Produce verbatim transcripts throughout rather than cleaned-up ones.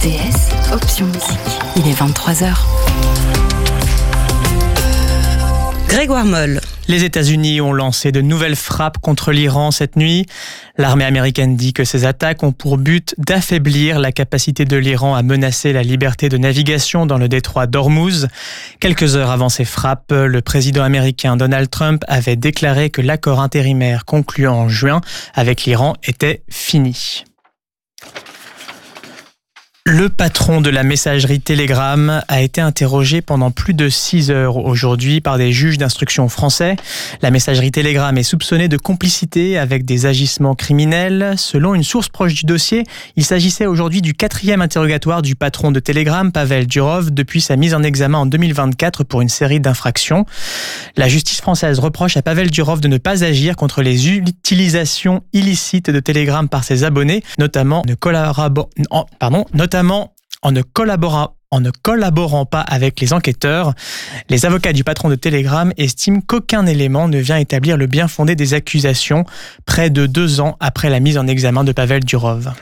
R T S, option musique. Il est vingt-trois heures. Grégoire Moll. Les États-Unis ont lancé de nouvelles frappes contre l'Iran cette nuit. L'armée américaine dit que ces attaques ont pour but d'affaiblir la capacité de l'Iran à menacer la liberté de navigation dans le détroit d'Ormuz. Quelques heures avant ces frappes, le président américain Donald Trump avait déclaré que l'accord intérimaire conclu en juin avec l'Iran était fini. Le patron de la messagerie Telegram a été interrogé pendant plus de six heures aujourd'hui par des juges d'instruction français. La messagerie Telegram est soupçonnée de complicité avec des agissements criminels. Selon une source proche du dossier, il s'agissait aujourd'hui du quatrième interrogatoire du patron de Telegram, Pavel Durov, depuis sa mise en examen en deux mille vingt-quatre pour une série d'infractions. La justice française reproche à Pavel Durov de ne pas agir contre les utilisations illicites de Telegram par ses abonnés, notamment ne collabor... Pardon, notamment en ne collaborant en ne collaborant pas avec les enquêteurs. Les avocats du patron de Telegram estiment qu'aucun élément ne vient établir le bien fondé des accusations, près de deux ans après la mise en examen de Pavel Durov.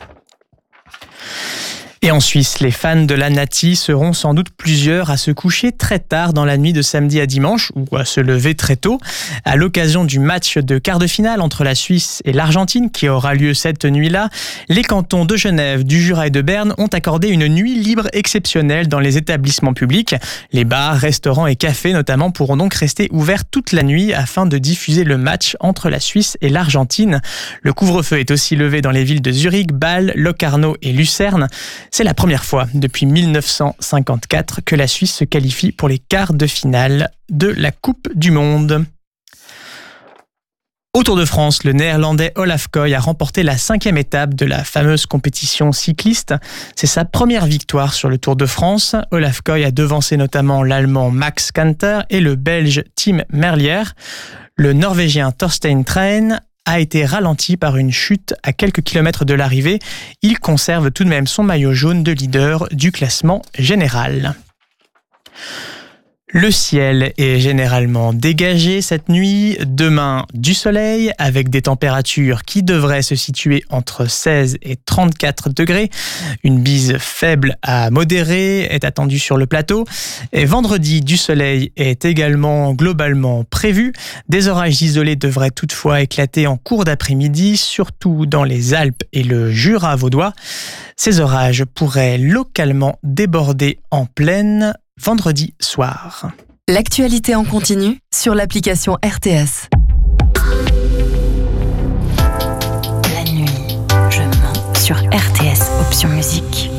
Et en Suisse, les fans de la Nati seront sans doute plusieurs à se coucher très tard dans la nuit de samedi à dimanche, ou à se lever très tôt, à l'occasion du match de quart de finale entre la Suisse et l'Argentine, qui aura lieu cette nuit-là. Les cantons de Genève, du Jura et de Berne ont accordé une nuit libre exceptionnelle dans les établissements publics. Les bars, restaurants et cafés notamment pourront donc rester ouverts toute la nuit afin de diffuser le match entre la Suisse et l'Argentine. Le couvre-feu est aussi levé dans les villes de Zurich, Bâle, Locarno et Lucerne. C'est la première fois depuis mille neuf cent cinquante-quatre que la Suisse se qualifie pour les quarts de finale de la Coupe du Monde. Au Tour de France, le néerlandais Olaf Koy a remporté la cinquième étape de la fameuse compétition cycliste. C'est sa première victoire sur le Tour de France. Olaf Koy a devancé notamment l'Allemand Max Kanter et le Belge Tim Merlier. Le Norvégien Thorstein Træn a été ralenti par une chute à quelques kilomètres de l'arrivée. Il conserve tout de même son maillot jaune de leader du classement général. Le ciel est généralement dégagé cette nuit. Demain, du soleil avec des températures qui devraient se situer entre seize et trente-quatre degrés. Une bise faible à modérée est attendue sur le plateau. Et vendredi, du soleil est également globalement prévu. Des orages isolés devraient toutefois éclater en cours d'après-midi, surtout dans les Alpes et le Jura vaudois. Ces orages pourraient localement déborder en plaine vendredi soir. L'actualité en continu sur l'application R T S. La nuit, je mens sur R T S, option musique.